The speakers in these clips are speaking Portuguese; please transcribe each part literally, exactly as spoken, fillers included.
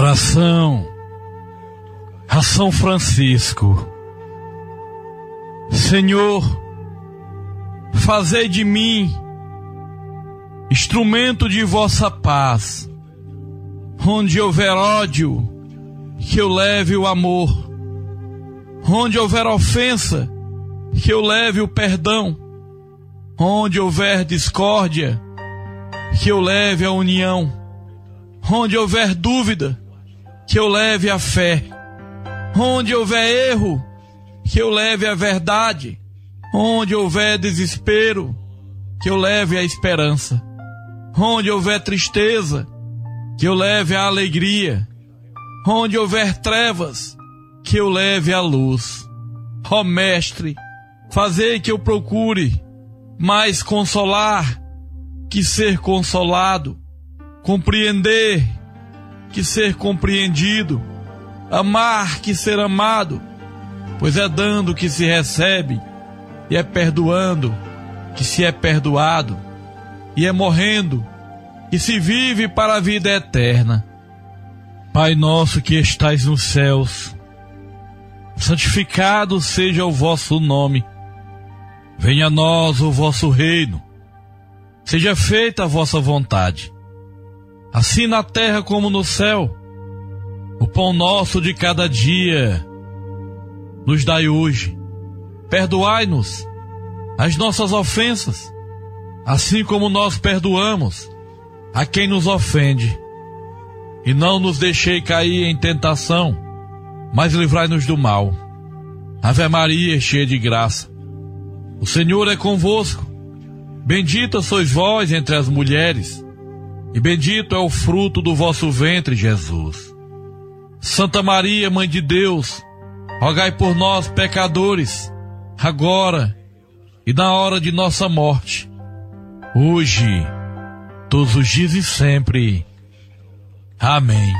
Oração a São Francisco. Senhor, fazei de mim instrumento de vossa paz. Onde houver ódio, que eu leve o amor. Onde houver ofensa, que eu leve o perdão. Onde houver discórdia, que eu leve a união. Onde houver dúvida, que eu leve a fé. Onde houver erro, que eu leve a verdade. Onde houver desespero, que eu leve a esperança. Onde houver tristeza, que eu leve a alegria. Onde houver trevas, que eu leve a luz. Ó Mestre, fazei que eu procure mais consolar que ser consolado, compreender que ser compreendido, amar que ser amado, pois é dando que se recebe, e é perdoando que se é perdoado, e é morrendo que se vive para a vida eterna. Pai nosso que estais nos céus, santificado seja o vosso nome. Venha a nós o vosso reino. Seja feita a vossa vontade, assim na terra como no céu. O pão nosso de cada dia nos dai hoje. Perdoai-nos as nossas ofensas, assim como nós perdoamos a quem nos ofende. E não nos deixei cair em tentação, mas livrai-nos do mal. Ave Maria, cheia de graça, o Senhor é convosco. Bendita sois vós entre as mulheres, e bendito é o fruto do vosso ventre, Jesus. Santa Maria, Mãe de Deus, rogai por nós, pecadores, agora e na hora de nossa morte. Hoje, todos os dias e sempre. Amém.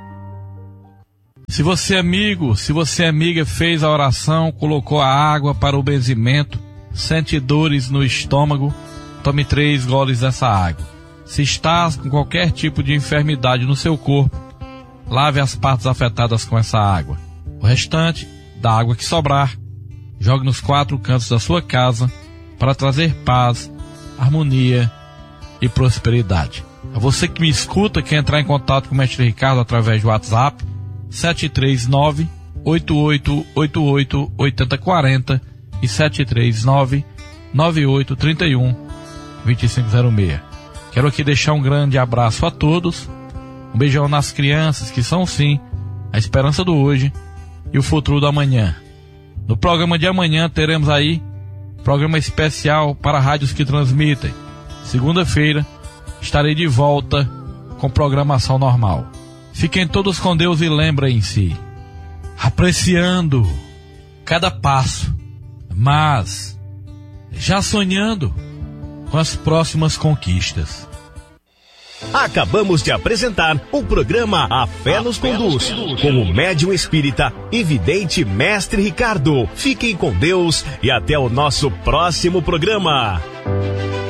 Se você, amigo, se você, amiga, fez a oração, colocou a água para o benzimento, sente dores no estômago, tome três goles dessa água. Se estás com qualquer tipo de enfermidade no seu corpo, lave as partes afetadas com essa água. O restante da água que sobrar, jogue nos quatro cantos da sua casa para trazer paz, harmonia e prosperidade. A você que me escuta, quer entrar em contato com o Mestre Ricardo através do WhatsApp, sete três nove, oito oito oito oito, oito zero quatro zero e sete três nove, nove oito três um, dois cinco zero seis. Quero aqui deixar um grande abraço a todos, um beijão nas crianças que são sim a esperança do hoje e o futuro do amanhã. No programa de amanhã teremos aí programa especial para rádios que transmitem. Segunda-feira estarei de volta com programação normal. Fiquem todos com Deus e lembrem-se, apreciando cada passo, mas já sonhando com as próximas conquistas. Acabamos de apresentar o programa A Fé Nos Conduz, com o médium espírita e vidente Mestre Ricardo. Fiquem com Deus e até o nosso próximo programa.